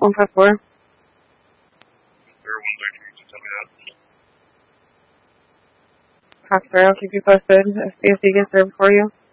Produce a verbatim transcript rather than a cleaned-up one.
one five four. Zero one three two, tell me that. Foxtrot, I'll keep you posted. If C S C gets there before you.